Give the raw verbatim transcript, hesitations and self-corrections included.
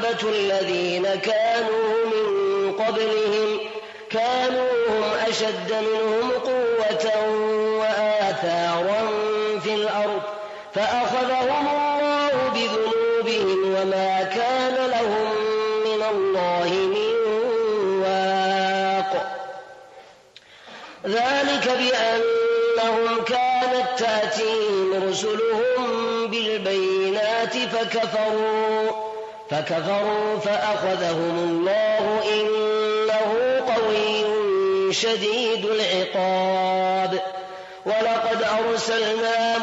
عاقبة الذين كانوا من قبلهم كانوا هم أشد منهم قوة وآثارا في الأرض فأخذهم الله بذنوبهم وما كان لهم من الله من واق. ذلك بأنهم كانت تأتيهم رسلهم بالبينات فكفروا فكفروا فأخذهم الله إنه قوي شديد العقاب. ولقد أرسلنا